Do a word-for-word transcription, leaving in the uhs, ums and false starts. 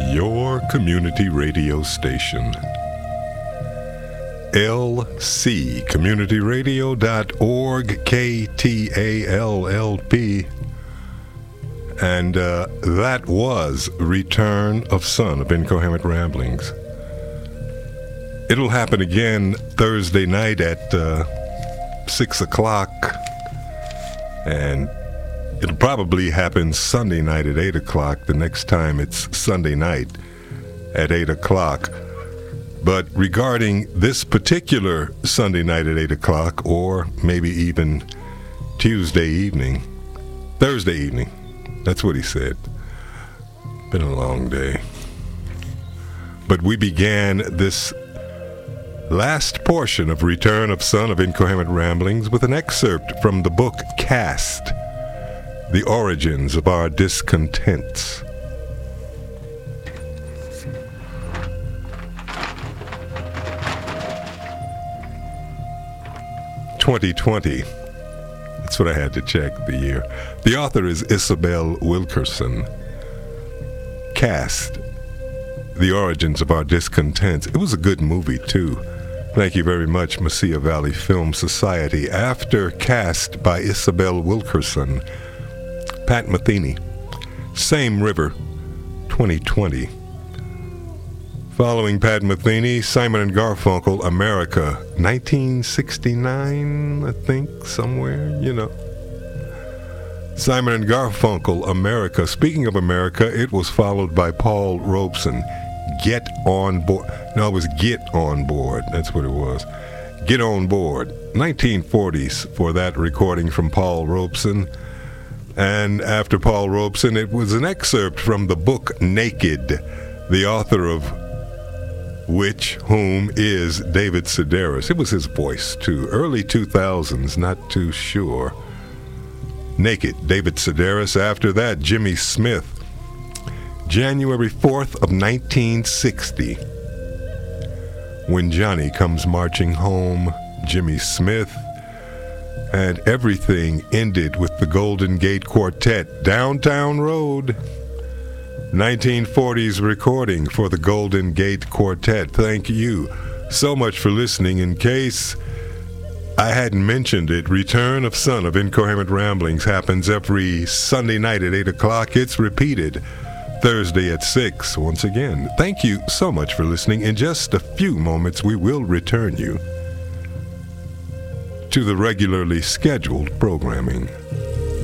your community radio station. L C, community radio dot org, K T A L L P. And uh, that was Return of Son of Incoherent Ramblings. It'll happen again Thursday night at uh, six o'clock. And it'll probably happen Sunday night at eight o'clock, the next time it's Sunday night at eight o'clock. But regarding this particular Sunday night at eight o'clock, or maybe even Tuesday evening, Thursday evening, that's what he said. Been a long day. But we began this last portion of Return of Son of Incoherent Ramblings with an excerpt from the book Caste, The Origins of Our Discontents. twenty twenty. That's what I had to check, the year. The author is Isabel Wilkerson. Caste, The Origins of Our Discontents. It was a good movie, too. Thank you very much, Mesilla Valley Film Society. After Caste by Isabel Wilkerson, Pat Metheny, Same River, twenty twenty. Following Pat Metheny, Simon and Garfunkel, America, nineteen sixty-nine, I think, somewhere, you know. Simon and Garfunkel, America. Speaking of America, it was followed by Paul Robeson, Get On Board. No, it was Get On Board. That's what it was. Get On Board. nineteen forties for that recording from Paul Robeson. And after Paul Robeson, it was an excerpt from the book Naked, the author of which, whom, is David Sedaris. It was his voice, too. Early two thousands, not too sure. Naked, David Sedaris. After that, Jimmy Smith. January fourth of nineteen sixty. When Johnny Comes Marching Home, Jimmy Smith. And everything ended with the Golden Gate Quartet, Downtown Road. nineteen forties recording for the Golden Gate Quartet. Thank you so much for listening. In case I hadn't mentioned it, Return of Son of Incoherent Ramblings happens every Sunday night at eight o'clock. It's repeated Thursday at six. Once again, thank you so much for listening. In just a few moments, we will return you to the regularly scheduled programming.